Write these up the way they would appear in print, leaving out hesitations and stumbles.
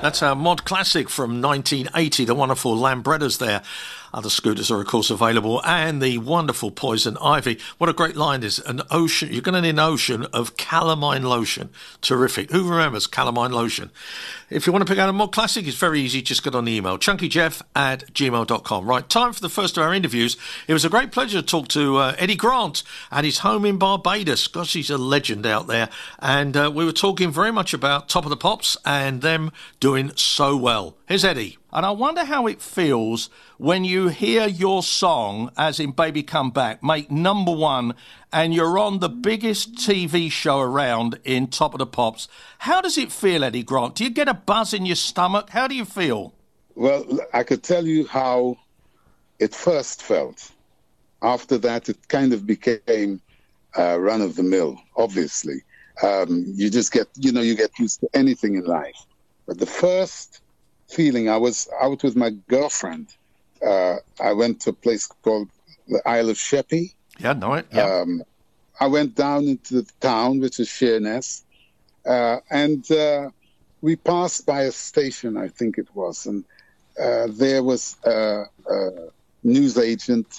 That's our mod classic from 1980, the wonderful Lambrettas there. Other scooters are, of course, available, and the wonderful Poison Ivy. What a great line is, an ocean, you're going to need an ocean of calamine lotion. Terrific. Who remembers calamine lotion? If you want to pick out a mod classic, it's very easy. Just get on the email, chunkyjeff@gmail.com. Right, time for the first of our interviews. It was a great pleasure to talk to Eddie Grant at his home in Barbados. Gosh, he's a legend out there. And we were talking very much about Top of the Pops and them doing so well. Here's Eddie. And I wonder how it feels when you hear your song, as in Baby Come Back, make number one and you're on the biggest TV show around in Top of the Pops. How does it feel, Eddie Grant? Do you get a buzz in your stomach? How do you feel? Well, I could tell you how it first felt. After that, it kind of became run-of-the-mill, obviously. You just get, you get used to anything in life. But the first feeling, I was out with my girlfriend. I went to a place called the Isle of Sheppey. Yeah, know it. Yeah. I went down into the town, which is Sheerness, and we passed by a station, I think it was, and there was a newsagent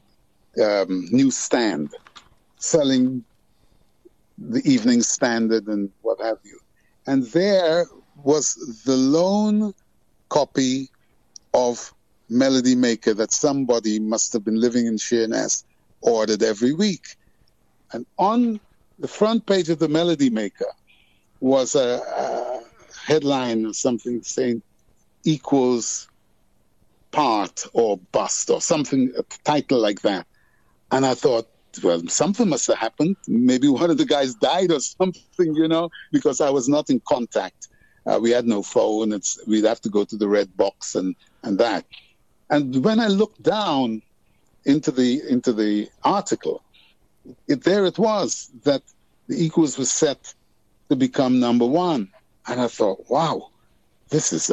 newsstand selling the Evening Standard and what have you. And there was the lone copy of Melody Maker that somebody must have been living in Sheerness ordered every week. And on the front page of the Melody Maker was a headline or something saying equals part or bust or something, a title like that. And I thought, well, something must have happened. Maybe one of the guys died or something, because I was not in contact. We had no phone. We'd have to go to the red box and that. And when I looked down into the article, there it was that the Equals was set to become number one. And I thought, wow, this is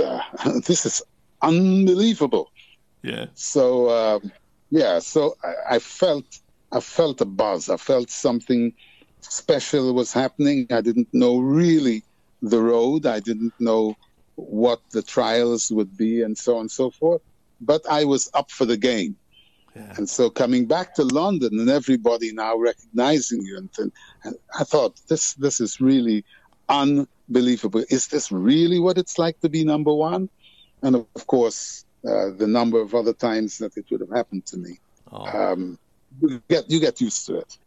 unbelievable. Yeah. So so I felt a buzz. I felt something special was happening. I didn't know really the road. I didn't know what the trials would be and so on and so forth. But I was up for the game. Yeah. And so coming back to London and everybody now recognizing you, and I thought, this is really unbelievable. Is this really what it's like to be number one? And of course, the number of other times that it would have happened to me. Oh. You get used to it.